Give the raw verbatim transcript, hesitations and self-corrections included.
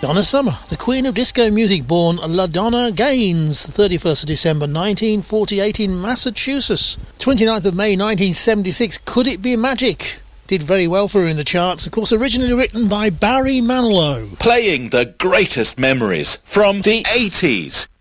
Donna Summer, the queen of disco music, born LaDonna Gaines, the thirty-first of December nineteen forty-eight in Massachusetts. twenty-ninth of May nineteen seventy-six, Could It Be Magic? Did very well for her in the charts, of course, originally written by Barry Manilow. Playing the greatest memories from the eighties.